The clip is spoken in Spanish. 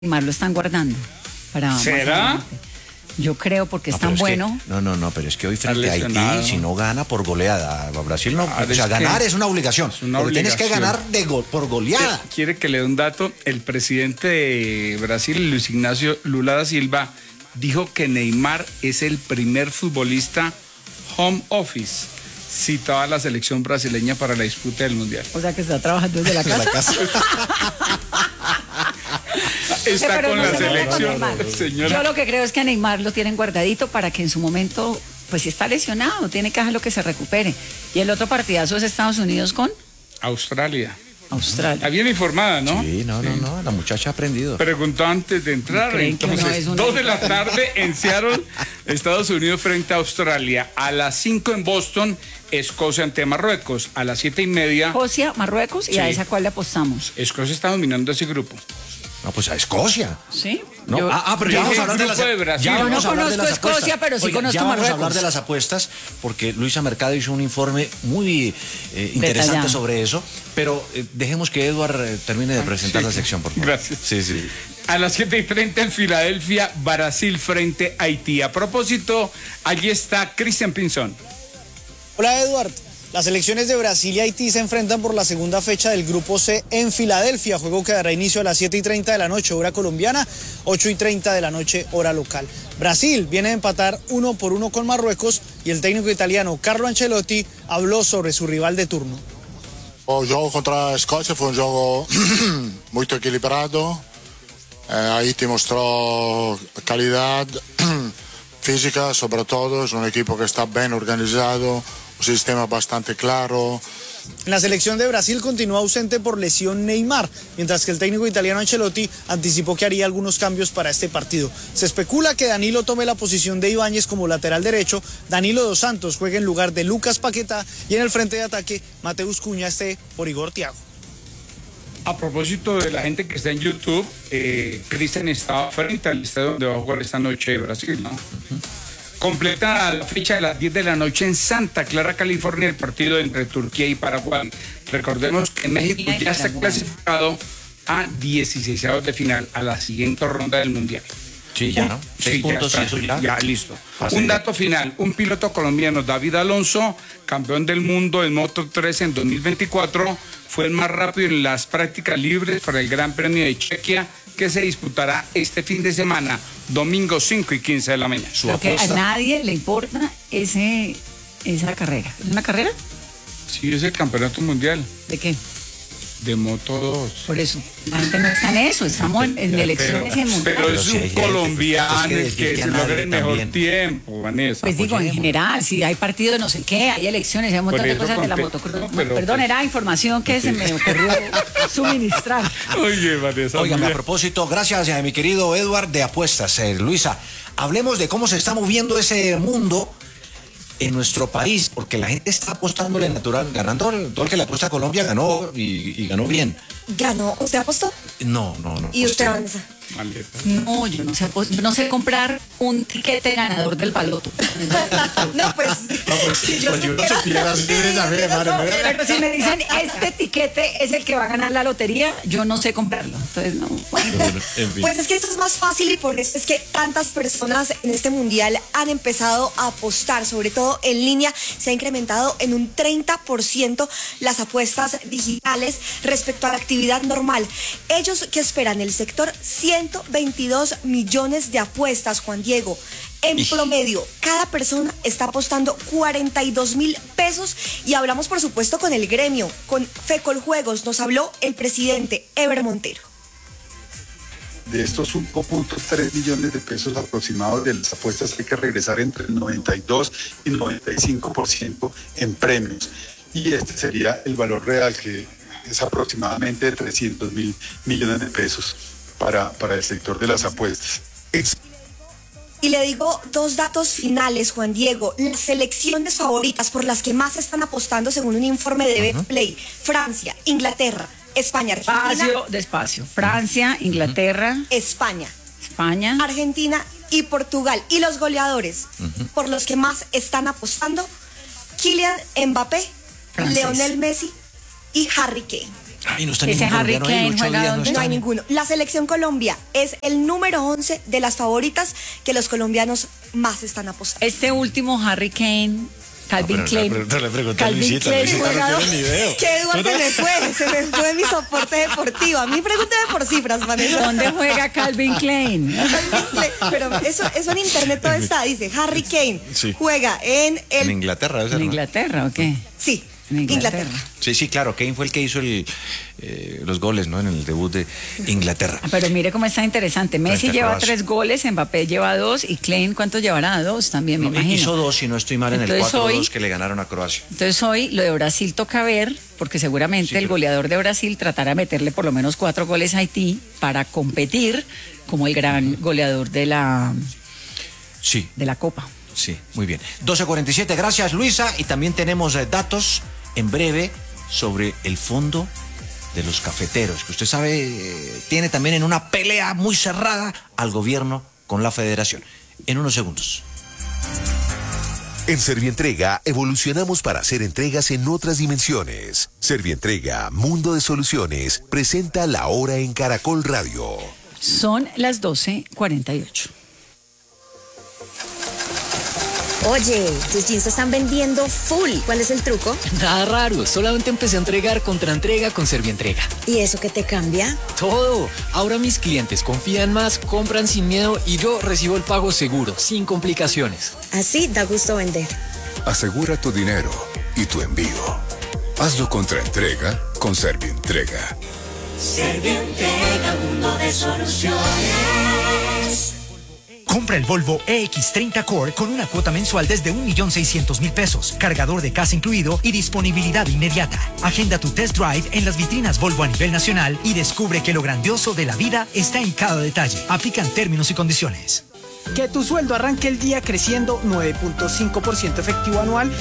Neymar lo están guardando para ¿Será? Yo creo porque es tan bueno. No, pero es que hoy frente a Haití, si no gana por goleada, a Brasil no, o sea, ganar es una obligación. Tienes que ganar por goleada. Quiere que le dé un dato. El presidente de Brasil, Luis Ignacio Lula da Silva, dijo que Neymar es el primer futbolista home office citado a la selección brasileña para la disputa del Mundial. O sea que está trabajando desde la casa. Está con la selección, señora. Yo lo que creo es que a Neymar lo tienen guardadito para que en su momento, pues si está lesionado, tiene que hacer lo que se recupere. Y el otro partidazo es Estados Unidos con Australia. Australia. Bien informada, ¿no? Sí, no, la muchacha ha aprendido. Preguntó antes de entrar. Entonces, 2 de la tarde en Seattle, Estados Unidos frente a Australia. A las 5 en Boston, Escocia ante Marruecos. A las 7:30. Escocia, Marruecos, y sí. a esa cuál le apostamos. Escocia está dominando ese grupo. No, pues a Escocia. Sí. No, pero ya vamos a hablar de las apuestas. Yo no conozco Escocia, pero sí conozco ya Marruecos. Vamos a hablar de las apuestas porque Luisa Mercado hizo un informe muy interesante sobre eso. Pero dejemos que Eduard termine de presentar la sección, por favor. Gracias. Sí. A las 7:30 en Filadelfia, Brasil frente a Haití. A propósito, allí está Christian Pinzón. Hola, Eduard. Las selecciones de Brasil y Haití se enfrentan por la segunda fecha del Grupo C en Filadelfia. Juego que dará inicio a las 7:30 de la noche, hora colombiana, 8:30 de la noche, hora local. Brasil viene a empatar 1-1 con Marruecos y el técnico italiano Carlo Ancelotti habló sobre su rival de turno. El juego contra Escocia fue un juego muy equilibrado. Haití mostró calidad física, sobre todo. Es un equipo que está bien organizado. Un sistema bastante claro. En la selección de Brasil continúa ausente por lesión Neymar, mientras que el técnico italiano Ancelotti anticipó que haría algunos cambios para este partido. Se especula que Danilo tome la posición de Ibáñez como lateral derecho, Danilo dos Santos juegue en lugar de Lucas Paquetá y en el frente de ataque Mateus Cunha esté por Igor Thiago. A propósito de la gente que está en YouTube, Cristian estaba frente al estadio donde va a jugar esta noche Brasil, ¿no? Completa la fecha de las 10 de la noche en Santa Clara, California, el partido entre Turquía y Paraguay. Recordemos que México ya está clasificado a 16avos de final, a la siguiente ronda del Mundial. Sí, ya, ¿no? 6 puntos y eso ya. Ya, listo. Fácil. Un dato final, un piloto colombiano, David Alonso, campeón del mundo en Moto3 en 2024, fue el más rápido en las prácticas libres para el Gran Premio de Chequia, que se disputará este fin de semana, domingo 5 y 15 de la mañana. Porque a nadie le importa esa carrera. ¿Es una carrera? Sí, es el campeonato mundial. ¿De qué? De Moto 2. Por eso, la gente no está en eso, estamos en elecciones en mundial. Pero es si un hay colombiano gente que se logra el mejor tiempo, Vanessa. Pues digo, en general, si hay partido de no sé qué, hay elecciones, hay un montón de cosas de la motocross. Perdón, era información que se me ocurrió suministrar. Oye, Vanessa. Óigame, a propósito, gracias a mi querido Eduard de apuestas. Luisa, hablemos de cómo se está moviendo ese mundo en nuestro país, porque la gente está apostándole natural, ganando, todo el que le apuesta a Colombia ganó y ganó bien. ¿Ganó? ¿Usted apostó? No. ¿Y usted, Vanessa? No, yo no sé comprar un tiquete ganador del baloto. No, pues si yo Pero si me dicen, este tiquete es el que va a ganar la lotería, yo no sé comprarlo. Entonces, no. Pues es que esto es más fácil y por eso es que tantas personas en este mundial han empezado a apostar, sobre todo en línea. Se ha incrementado en un 30% las apuestas digitales respecto a la actividad normal. Ellos que esperan el sector 122 millones de apuestas, Juan Diego. En promedio, cada persona está apostando 42.000 pesos y hablamos, por supuesto, con el gremio, con Fecoljuegos. Nos habló el presidente Eber Montero. De estos 1.3 millones de pesos aproximados de las apuestas hay que regresar entre el 92 y 95% en premios. Y este sería el valor real, que es aproximadamente de 300.000 millones de pesos para el sector de las apuestas. Y le digo dos datos finales, Juan Diego. Las selecciones favoritas por las que más están apostando según un informe de Betplay: Francia, Inglaterra, España, Argentina. Despacio. Francia, Inglaterra, España, Argentina y Portugal. Y los goleadores por los que más están apostando: Kylian Mbappé, francés. Lionel Messi y Harry Kane. Ay, no está Ese ningún Harry colombiano ahí, Kane Lucho juega Díaz, ¿dónde? No hay ninguno. La selección Colombia es el número 11 de las favoritas que los colombianos más están apostando. Este último Harry Kane, Calvin Klein. No le pregunté a Calvin Luisita, Klein Luisita no juega- tiene ni idea. Que Eduardo se me fue mi soporte deportivo. A mí pregúnteme por cifras, Vanessa. ¿Dónde juega Calvin Klein? Pero eso en internet todo está. Dice Harry Kane Sí. juega en el. En Inglaterra, ¿es ¿En ¿no? Inglaterra o qué? Sí, En Inglaterra. Sí, claro, Kane fue el que hizo los goles, ¿no? En el debut de Inglaterra. Ah, pero mire cómo está interesante. Messi Frente a lleva Croacia. 3 goles, Mbappé lleva 2 y Klein, ¿cuántos llevará? 2 también, me No, imagino. hizo 2, si no estoy mal, en el Entonces 4-2 hoy- que le ganaron a Croacia. Entonces hoy lo de Brasil toca ver, porque seguramente Sí, el pero- goleador de Brasil tratará de meterle por lo menos 4 goles a Haití para competir como el gran goleador de la Sí, Copa. sí, muy bien. 12:47, gracias Luisa. Y también tenemos datos en breve sobre el fondo de los cafeteros, que usted sabe, tiene también en una pelea muy cerrada al gobierno con la federación. En unos segundos. En Servientrega evolucionamos para hacer entregas en otras dimensiones. Servientrega, Mundo de Soluciones, presenta La Hora en Caracol Radio. Son las 12:48. Oye, tus jeans se están vendiendo full. ¿Cuál es el truco? Nada raro, solamente empecé a entregar contraentrega con Servientrega. ¿Y eso qué te cambia? Todo. Ahora mis clientes confían más, compran sin miedo y yo recibo el pago seguro, sin complicaciones. Así da gusto vender. Asegura tu dinero y tu envío. Hazlo contraentrega con Servientrega. Servientrega, mundo de soluciones. Compra el Volvo EX30 Core con una cuota mensual desde 1.600.000 pesos, cargador de casa incluido y disponibilidad inmediata. Agenda tu test drive en las vitrinas Volvo a nivel nacional y descubre que lo grandioso de la vida está en cada detalle. Aplican términos y condiciones. Que tu sueldo arranque el día creciendo 9.5% efectivo anual